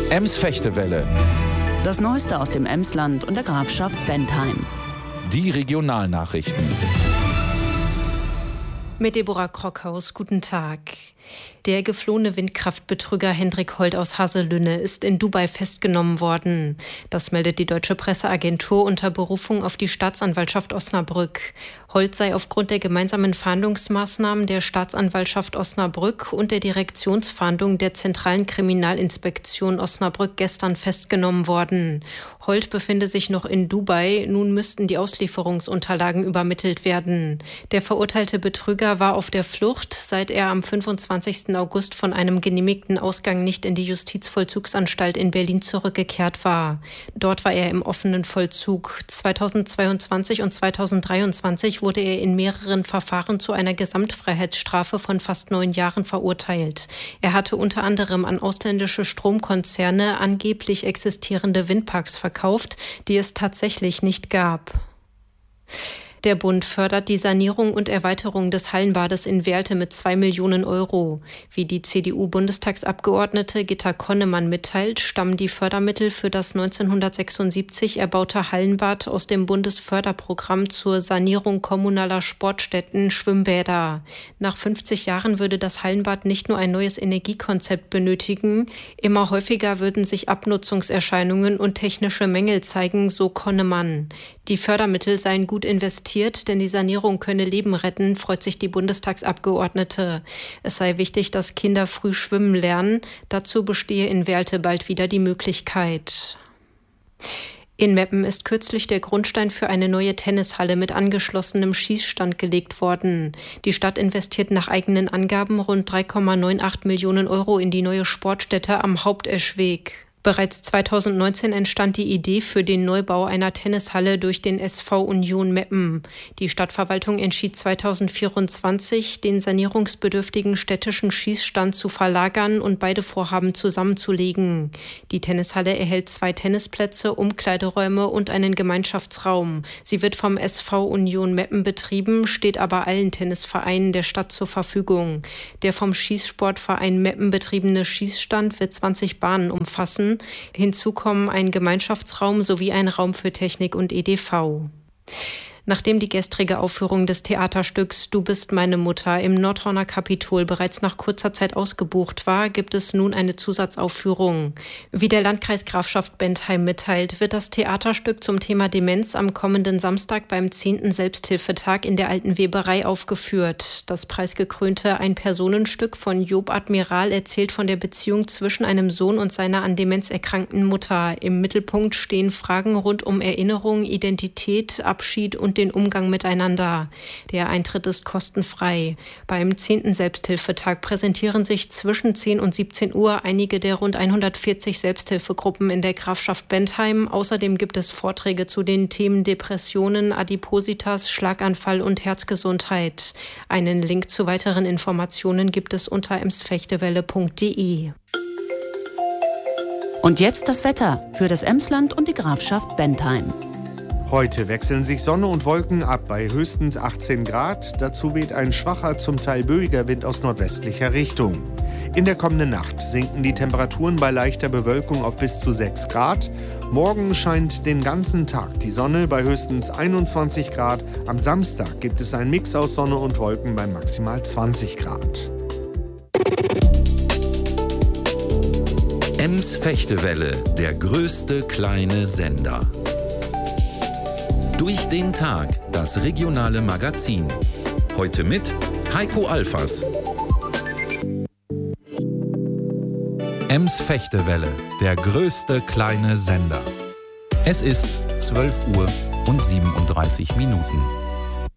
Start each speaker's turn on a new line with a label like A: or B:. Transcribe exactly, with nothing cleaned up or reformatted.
A: Ems-Fechtewelle.
B: Das Neueste aus dem Emsland und der Grafschaft Bentheim.
A: Die Regionalnachrichten.
C: Mit Deborah Krockhaus, guten Tag. Der geflohene Windkraftbetrüger Hendrik Holt aus Haselünne ist in Dubai festgenommen worden. Das meldet die Deutsche Presseagentur unter Berufung auf die Staatsanwaltschaft Osnabrück. Holt sei aufgrund der gemeinsamen Fahndungsmaßnahmen der Staatsanwaltschaft Osnabrück und der Direktionsfahndung der Zentralen Kriminalinspektion Osnabrück gestern festgenommen worden. Holt befinde sich noch in Dubai, nun müssten die Auslieferungsunterlagen übermittelt werden. Der verurteilte Betrüger war auf der Flucht, seit er am fünfundzwanzigsten August von einem genehmigten Ausgang nicht in die Justizvollzugsanstalt in Berlin zurückgekehrt war. Dort war er im offenen Vollzug. zweitausendzweiundzwanzig und zweitausenddreiundzwanzig wurde er in mehreren Verfahren zu einer Gesamtfreiheitsstrafe von fast neun Jahren verurteilt. Er hatte unter anderem an ausländische Stromkonzerne angeblich existierende Windparks verkauft, die es tatsächlich nicht gab. Der Bund fördert die Sanierung und Erweiterung des Hallenbades in Werlte mit zwei Millionen Euro. Wie die C D U-Bundestagsabgeordnete Gitta Konnemann mitteilt, stammen die Fördermittel für das neunzehnhundertsechsundsiebzig erbaute Hallenbad aus dem Bundesförderprogramm zur Sanierung kommunaler Sportstätten, Schwimmbäder. Nach fünfzig Jahren würde das Hallenbad nicht nur ein neues Energiekonzept benötigen, immer häufiger würden sich Abnutzungserscheinungen und technische Mängel zeigen, so Konnemann. Die Fördermittel seien gut investiert, denn die Sanierung könne Leben retten, freut sich die Bundestagsabgeordnete. Es sei wichtig, dass Kinder früh schwimmen lernen. Dazu bestehe in Werlte bald wieder die Möglichkeit. In Meppen ist kürzlich der Grundstein für eine neue Tennishalle mit angeschlossenem Schießstand gelegt worden. Die Stadt investiert nach eigenen Angaben rund drei Komma achtundneunzig Millionen Euro in die neue Sportstätte am Haupteschweg. Bereits zweitausendneunzehn entstand die Idee für den Neubau einer Tennishalle durch den S V Union Meppen. Die Stadtverwaltung entschied zweitausendvierundzwanzig, den sanierungsbedürftigen städtischen Schießstand zu verlagern und beide Vorhaben zusammenzulegen. Die Tennishalle erhält zwei Tennisplätze, Umkleideräume und einen Gemeinschaftsraum. Sie wird vom S V Union Meppen betrieben, steht aber allen Tennisvereinen der Stadt zur Verfügung. Der vom Schießsportverein Meppen betriebene Schießstand wird zwanzig Bahnen umfassen. Hinzu kommen ein Gemeinschaftsraum sowie ein Raum für Technik und E D V. Nachdem die gestrige Aufführung des Theaterstücks Du bist meine Mutter im Nordhorner Kapitol bereits nach kurzer Zeit ausgebucht war, gibt es nun eine Zusatzaufführung. Wie der Landkreis Grafschaft Bentheim mitteilt, wird das Theaterstück zum Thema Demenz am kommenden Samstag beim zehnten Selbsthilfetag in der Alten Weberei aufgeführt. Das preisgekrönte Ein-Personenstück von Job Admiral erzählt von der Beziehung zwischen einem Sohn und seiner an Demenz erkrankten Mutter. Im Mittelpunkt stehen Fragen rund um Erinnerung, Identität, Abschied und den Umgang miteinander. Der Eintritt ist kostenfrei. Beim zehnten Selbsthilfetag präsentieren sich zwischen zehn und siebzehn Uhr einige der rund hundertvierzig Selbsthilfegruppen in der Grafschaft Bentheim. Außerdem gibt es Vorträge zu den Themen Depressionen, Adipositas, Schlaganfall und Herzgesundheit. Einen Link zu weiteren Informationen gibt es unter emsfechtewelle punkt de.
B: Und jetzt das Wetter für das Emsland und die Grafschaft Bentheim.
D: Heute wechseln sich Sonne und Wolken ab bei höchstens achtzehn Grad. Dazu weht ein schwacher, zum Teil böiger Wind aus nordwestlicher Richtung. In der kommenden Nacht sinken die Temperaturen bei leichter Bewölkung auf bis zu sechs Grad. Morgen scheint den ganzen Tag die Sonne bei höchstens einundzwanzig Grad. Am Samstag gibt es einen Mix aus Sonne und Wolken bei maximal zwanzig Grad.
E: Ems-Fechtewelle, der größte kleine Sender. Durch den Tag, das regionale Magazin. Heute mit Heiko Alfers.
A: Ems-Fechtewelle, der größte kleine Sender. Es ist zwölf Uhr und siebenunddreißig Minuten.